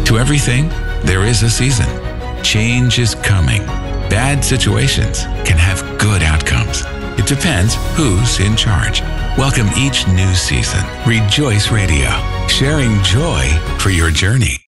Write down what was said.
To everything, there is a season. Change is coming. Bad situations can have good outcomes. It depends who's in charge. Welcome each new season. Rejoice Radio, sharing joy for your journey.